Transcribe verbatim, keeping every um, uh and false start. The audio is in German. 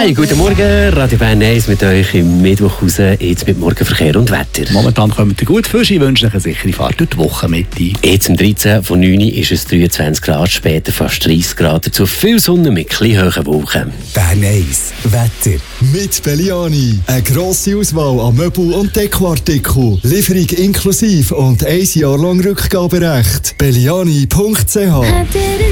Hi, guten Morgen. Radio Bern eins mit euch im Mittwoch raus, jetzt mit Morgenverkehr und Wetter. Momentan kommt ihr gut frisch. Ich wünsche euch eine sichere Fahrt durch die Wochenmitte. Jetzt am dreizehn von neun ist es dreiundzwanzig Grad, später fast dreißig Grad. Dazu viel Sonne mit etwas hohen Wolken. Bern eins Wetter. Mit Belliani. Eine grosse Auswahl an Möbel- und Dekoartikeln. Lieferung inklusive und ein Jahr lang Rückgaberecht. belliani punkt c h